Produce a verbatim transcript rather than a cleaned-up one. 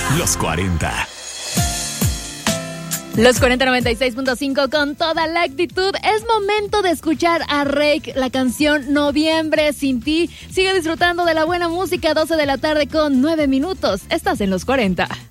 Los cuarenta. Los cuarenta noventa y seis punto cinco con toda la actitud. Es momento de escuchar a Reik, la canción Noviembre sin ti. Sigue disfrutando de la buena música, doce de la tarde con nueve minutos. Estás en Los cuarenta.